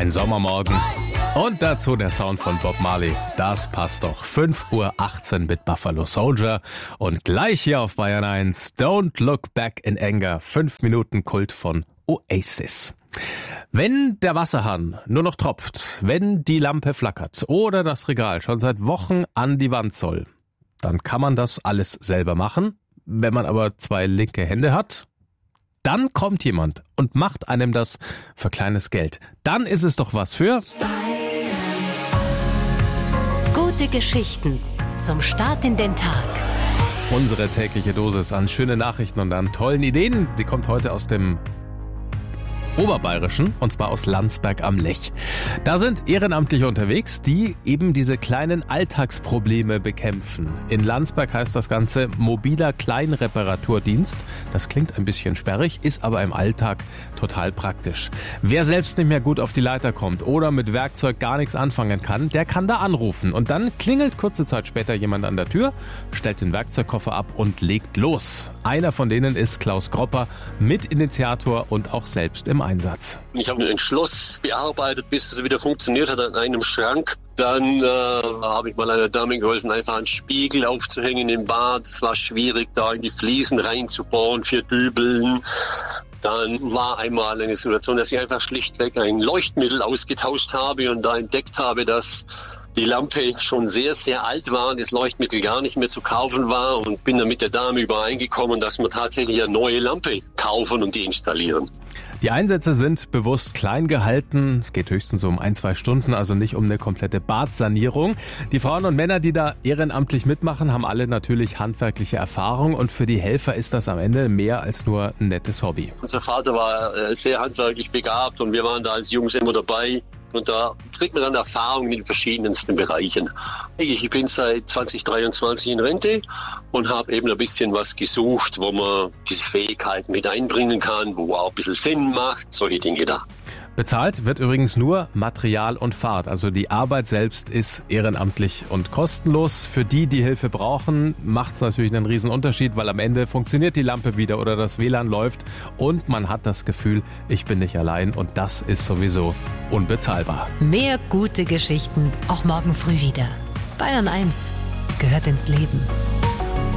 Ein Sommermorgen und dazu der Sound von Bob Marley. Das passt doch. 5:18 Uhr mit Buffalo Soldier und gleich hier auf Bayern 1 Don't Look Back in Anger. 5 Minuten Kult von Oasis. Wenn der Wasserhahn nur noch tropft, wenn die Lampe flackert oder das Regal schon seit Wochen an die Wand soll, dann kann man das alles selber machen. Wenn man aber 2 linke Hände hat, dann kommt jemand und macht einem das für kleines Geld. Dann ist es doch was für gute Geschichten zum Start in den Tag. Unsere tägliche Dosis an schönen Nachrichten und an tollen Ideen. Die kommt heute aus dem Oberbayerischen, und zwar aus Landsberg am Lech. Da sind Ehrenamtliche unterwegs, die eben diese kleinen Alltagsprobleme bekämpfen. In Landsberg heißt das Ganze mobiler Kleinreparaturdienst. Das klingt ein bisschen sperrig, ist aber im Alltag total praktisch. Wer selbst nicht mehr gut auf die Leiter kommt oder mit Werkzeug gar nichts anfangen kann, der kann da anrufen. Und dann klingelt kurze Zeit später jemand an der Tür, stellt den Werkzeugkoffer ab und legt los. Einer von denen ist Klaus Gropper, Mitinitiator und auch selbst im Einsatz. Ich habe ein Schloss bearbeitet, bis es wieder funktioniert hat an einem Schrank. Dann habe ich mal einer Dame geholfen, einfach einen Spiegel aufzuhängen im Bad. Es war schwierig, da in die Fliesen reinzubohren für Dübeln. Dann war einmal eine Situation, dass ich einfach schlichtweg ein Leuchtmittel ausgetauscht habe und da entdeckt habe, dass die Lampe schon sehr, sehr alt war und das Leuchtmittel gar nicht mehr zu kaufen war, und bin dann mit der Dame übereingekommen, dass wir tatsächlich eine neue Lampe kaufen und die installieren. Die Einsätze sind bewusst klein gehalten. Es geht höchstens so um 1-2 Stunden, also nicht um eine komplette Badsanierung. Die Frauen und Männer, die da ehrenamtlich mitmachen, haben alle natürlich handwerkliche Erfahrung, und für die Helfer ist das am Ende mehr als nur ein nettes Hobby. Unser Vater war sehr handwerklich begabt und wir waren da als Jungs immer dabei. Und da kriegt man dann Erfahrung in den verschiedensten Bereichen. Ich bin seit 2023 in Rente und habe eben ein bisschen was gesucht, wo man diese Fähigkeiten mit einbringen kann, wo auch ein bisschen Sinn macht, solche Dinge da. Bezahlt wird übrigens nur Material und Fahrt. Also die Arbeit selbst ist ehrenamtlich und kostenlos. Für die, die Hilfe brauchen, macht es natürlich einen riesen Unterschied, weil am Ende funktioniert die Lampe wieder oder das WLAN läuft und man hat das Gefühl, ich bin nicht allein, und das ist sowieso unbezahlbar. Mehr gute Geschichten auch morgen früh wieder. Bayern 1 gehört ins Leben.